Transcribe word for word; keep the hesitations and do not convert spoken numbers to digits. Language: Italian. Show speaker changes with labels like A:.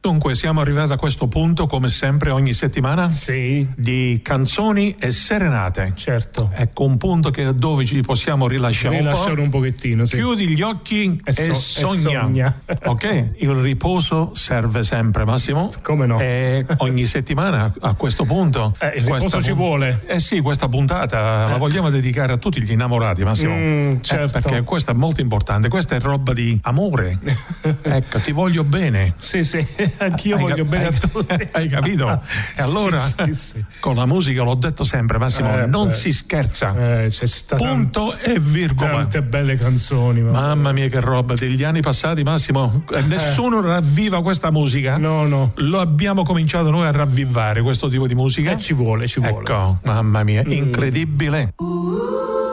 A: Dunque, siamo arrivati a questo punto, come sempre, ogni settimana,
B: sì,
A: di canzoni e serenate.
B: Certo.
A: Ecco un punto che dove ci possiamo rilasciare,
B: rilasciare
A: un, po'.
B: un pochettino. Sì.
A: Chiudi gli occhi e,
B: e, so,
A: sogna.
B: e sogna.
A: Ok? Il riposo serve sempre, Massimo.
B: Come no?
A: E ogni settimana a questo punto.
B: Eh, il riposo ci vuole.
A: Eh sì, questa puntata eh. la vogliamo dedicare a tutti gli innamorati, Massimo.
B: Mm, certo.
A: Eh, perché questa è molto importante. Questa è roba di amore. Ecco, ti voglio bene.
B: Sì, sì. Anch'io
A: hai
B: voglio
A: cap-
B: bene
A: hai,
B: a tutti.
A: Hai capito? E allora
B: sì, sì, sì.
A: con la musica, l'ho detto sempre, Massimo,
B: eh,
A: non
B: beh.
A: si scherza.
B: Eh, c'è stata
A: punto e virgola.
B: Tante belle canzoni. Ma...
A: Mamma mia, che roba degli anni passati, Massimo. Eh. Nessuno ravviva questa musica.
B: No, no.
A: Lo abbiamo cominciato noi a ravvivare questo tipo di musica.
B: E eh, ci vuole, ci vuole.
A: Ecco, mamma mia, incredibile.
B: Mm.